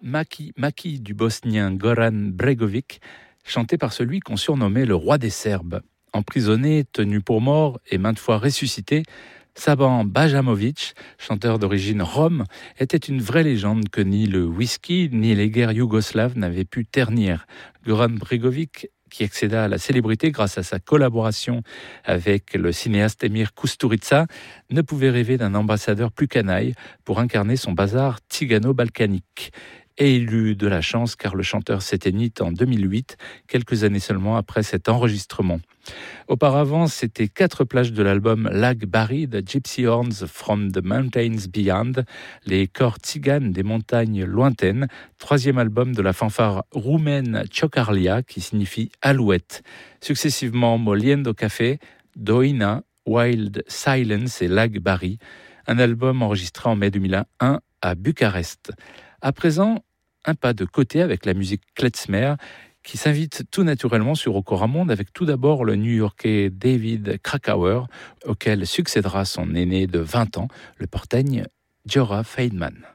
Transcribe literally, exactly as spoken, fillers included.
Maki Maki du bosnien Goran Bregovic, chanté par celui qu'on surnommait le roi des Serbes. Emprisonné, tenu pour mort et maintes fois ressuscité, Saban Bajamovic, chanteur d'origine rome, était une vraie légende que ni le whisky ni les guerres yougoslaves n'avaient pu ternir. Goran Bregovic, qui accéda à la célébrité grâce à sa collaboration avec le cinéaste Emir Kusturica, ne pouvait rêver d'un ambassadeur plus canaille pour incarner son bazar tigano-balkanique. Et il eut de la chance car le chanteur s'éteignit en deux mille huit, quelques années seulement après cet enregistrement. Auparavant, c'était quatre plages de l'album Lag Bari de Gypsy Horns from the Mountains Beyond, les chors tziganes des montagnes lointaines, troisième album de la fanfare roumaine Ciocarlia qui signifie alouette. Successivement Moliendo Café, Doina, Wild Silence et Lag Bari, un album enregistré en mai deux mille un à Bucarest. À présent, un pas de côté avec la musique klezmer qui s'invite tout naturellement sur Okoramonde avec tout d'abord le New-Yorkais David Krakauer auquel succédera son aîné de vingt ans, le porteigne Jorah Feldman.